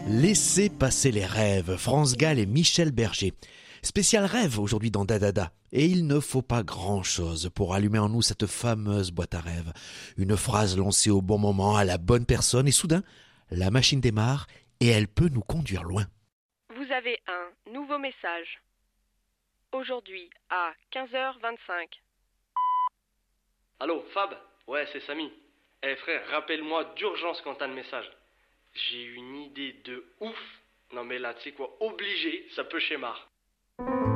Laissez passer les rêves, France Gall et Michel Berger. Spécial rêve aujourd'hui dans Dadada. Et il ne faut pas grand-chose pour allumer en nous cette fameuse boîte à rêves. Une phrase lancée au bon moment, à la bonne personne, et soudain, la machine démarre et elle peut nous conduire loin. Vous avez un nouveau message. Aujourd'hui à 15h25. Allô, Fab? Ouais, c'est Samy. Eh frère, rappelle-moi d'urgence quand t'as le message. J'ai une idée de ouf. Non mais là, tu sais quoi, obligé, ça peut schémar.